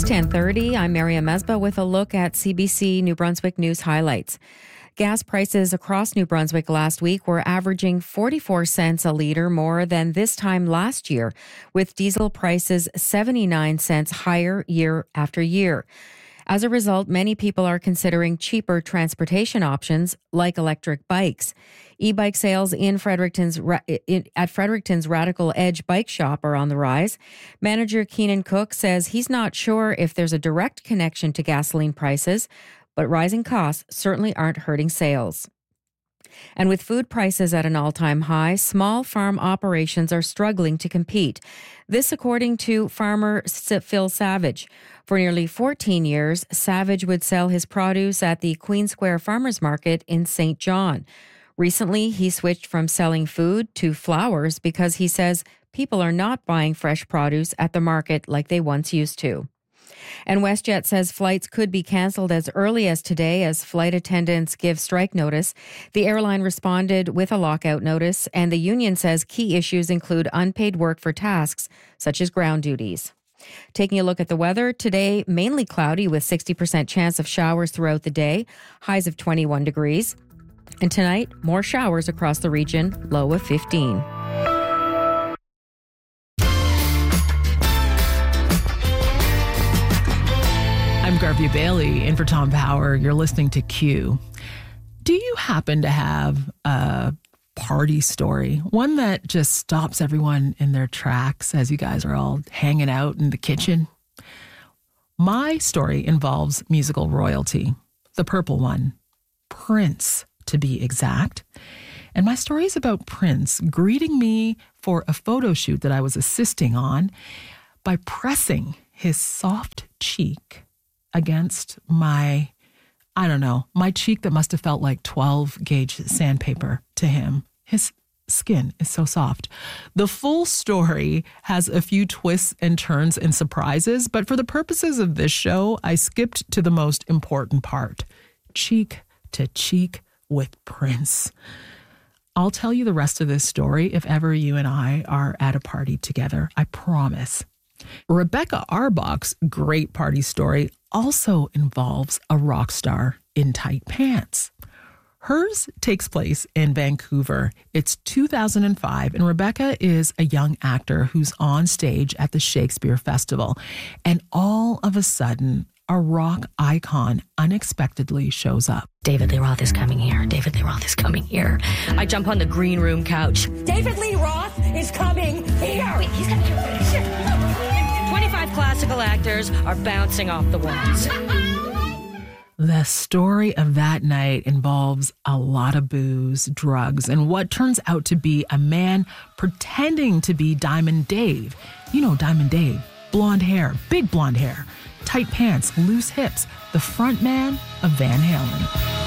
10:30. I'm Maria Mesba with a look at CBC New Brunswick news highlights. Gas prices across New Brunswick last week were averaging 44 cents a litre more than this time last year, with diesel prices 79 cents higher year after year. As a result, many people are considering cheaper transportation options like electric bikes. E-bike sales at Fredericton's Radical Edge Bike Shop are on the rise. Manager Keenan Cook says he's not sure if there's a direct connection to gasoline prices, but rising costs certainly aren't hurting sales. And with food prices at an all-time high, small farm operations are struggling to compete. This according to farmer Phil Savage. For nearly 14 years, Savage would sell his produce at the Queen Square Farmers Market in St. John. Recently, he switched from selling food to flowers because he says people are not buying fresh produce at the market like they once used to. And WestJet says flights could be canceled as early as today as flight attendants give strike notice. The airline responded with a lockout notice, and the union says key issues include unpaid work for tasks such as ground duties. Taking a look at the weather, today mainly cloudy with 60% chance of showers throughout the day, highs of 21 degrees. And tonight, more showers across the region, low of 15. I'm Garvey Bailey in for Tom Power. You're listening to Q. Do you happen to have a party story? One that just stops everyone in their tracks as you guys are all hanging out in the kitchen? My story involves musical royalty. The purple one. Prince, to be exact. And my story is about Prince greeting me for a photo shoot that I was assisting on by pressing his soft cheek against my cheek that must have felt like 12 gauge sandpaper to him. His skin is so soft. The full story has a few twists and turns and surprises, but for the purposes of this show, I skipped to the most important part. Cheek to cheek with Prince. I'll tell you the rest of this story if ever you and I are at a party together. I promise. Rebecca Arbach's great party story also involves a rock star in tight pants. Hers takes place in Vancouver. It's 2005, and Rebecca is a young actor who's on stage at the Shakespeare Festival. And all of a sudden, a rock icon unexpectedly shows up. David Lee Roth is coming here. David Lee Roth is coming here. I jump on the green room couch. David Lee Roth is coming here. Wait, he's coming here. 25 classical actors are bouncing off the walls. The story of that night involves a lot of booze, drugs, and what turns out to be a man pretending to be Diamond Dave. You know Diamond Dave. Blonde hair, big blonde hair, tight pants, loose hips, the front man of Van Halen.